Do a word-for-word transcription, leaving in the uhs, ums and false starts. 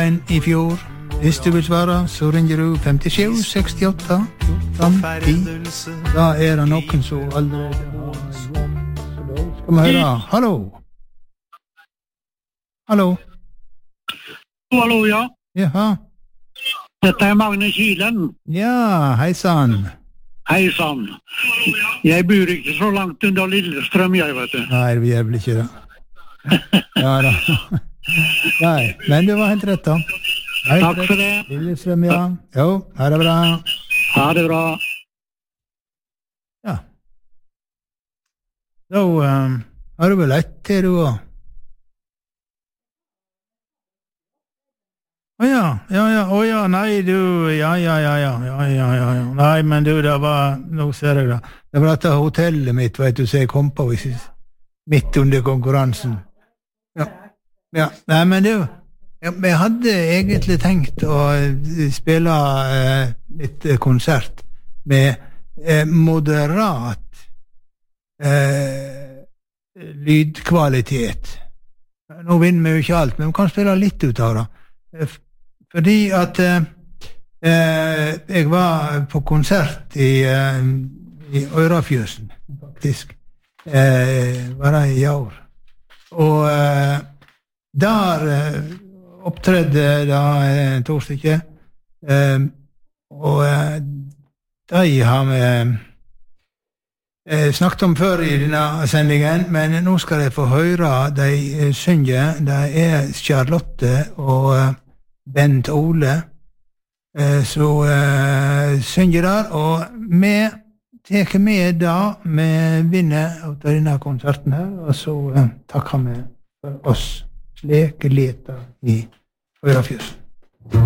enn i fjor. Hvis du vil svare, så ringer du femtisju sekstiåtte fjorten ti. Da er det noen som allerede har gjort. Så da skal vi høre. Hallo. Hallo. Hallo, ja. Jaha. Dette er Magne Kilen. Ja, hei sann. Hei sann. Jeg bor ikke så langt under Lillestrøm, jeg vet du. Nei, vi er vel ikke det. Ja da. Nei, men du var helt rett da. Helt Takk for det. Lillestrøm, ja. Jo, ha det bra. Ha det bra. Ja. Da um, har du vel lett til du også. Å ja, ja, ja, å ja, nei, du, ja, ja, ja, ja, ja, ja, ja, ja, nei, men du, det var, nå ser jeg det, det var dette hotellet mitt, vet du, så jeg kom på midt under konkurransen. Ja, ja, nei, men du, jeg hadde egentlig tenkt å spille eh, litt konsert med eh, moderat eh, lydkvalitet. Nå vinner vi jo ikke alt, men vi kan spille litt ut av det. Fordi at eh, jeg var på konsert i, eh, i Ørafjøsen, faktisk. Eh, var det i år. Og eh, der eh, opptredde da eh, to stykker. Eh, og eh, de har vi eh, snakket om før i denne sendingen, men nå skal jeg få høre de eh, synge. Det er Charlotte og eh, Bent Ole, eh, så eh, synger der, og vi teker med da, vi vinner av denne konserten her, og så eh, takker vi for oss, slik leter i Ørafjøsen.